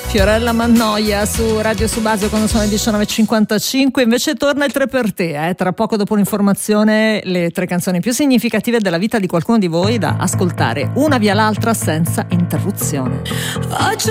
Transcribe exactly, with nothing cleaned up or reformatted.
Fiorella Mannoia su Radio Subasio quando sono le diciannove e cinquantacinque. Invece torna il tre per te, eh? Tra poco, dopo l'informazione, le tre canzoni più significative della vita di qualcuno di voi da ascoltare una via l'altra senza interruzione.